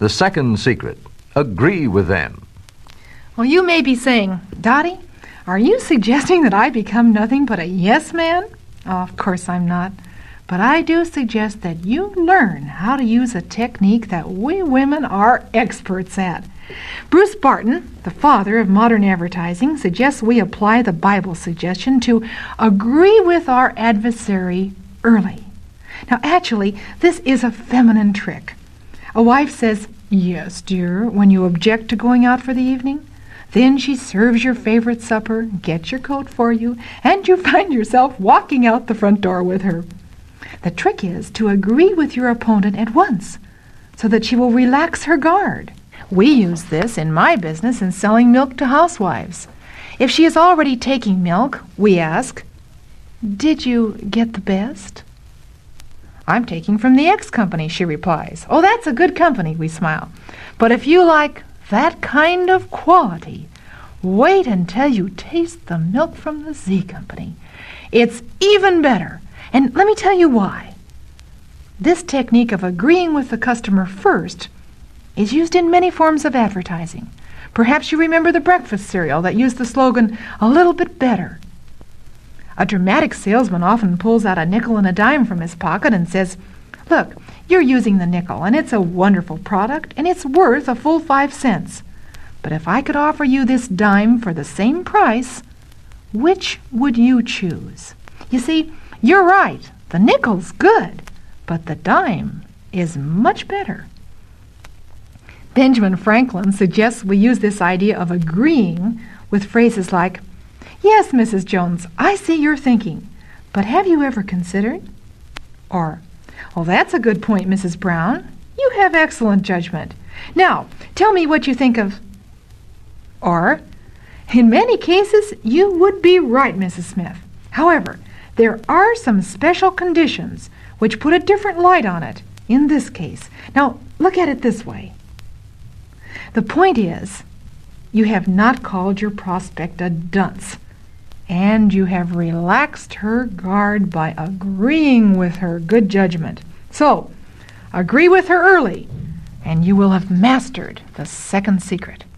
The second secret, agree with them. Well, you may be saying, Dottie, are you suggesting that I become nothing but a yes man? Oh, of course I'm not. But I do suggest that you learn how to use a technique that we women are experts at. Bruce Barton, the father of modern advertising, suggests we apply the Bible suggestion to agree with our adversary early. Now, actually, this is a feminine trick. A wife says, "Yes, dear," when you object to going out for the evening. Then she serves your favorite supper, gets your coat for you, and you find yourself walking out the front door with her. The trick is to agree with your opponent at once, so that she will relax her guard. We use this in my business in selling milk to housewives. If she is already taking milk, we ask, "Did you get the best?" "I'm taking from the X company," she replies. "Oh, that's a good company," we smile. "But if you like that kind of quality, wait until you taste the milk from the Z company. It's even better. And let me tell you why. This technique of agreeing with the customer first is used in many forms of advertising. Perhaps you remember the breakfast cereal that used the slogan, "A little bit better." A dramatic salesman often pulls out a nickel and a dime from his pocket and says, "Look, you're using the nickel, and it's a wonderful product, and it's worth a full 5 cents. But if I could offer you this dime for the same price, which would you choose?" You see, you're right. The nickel's good, but the dime is much better. Benjamin Franklin suggests we use this idea of agreeing with phrases like, "Yes, Mrs. Jones, I see your thinking, but have you ever considered?" Or, "Well, that's a good point, Mrs. Brown. You have excellent judgment. Now, tell me what you think of..." Or, "In many cases, you would be right, Mrs. Smith. However, there are some special conditions which put a different light on it in this case. Now, look at it this way. The point is, you have not called your prospect a dunce, and you have relaxed her guard by agreeing with her good judgment. So, agree with her early, and you will have mastered the second secret.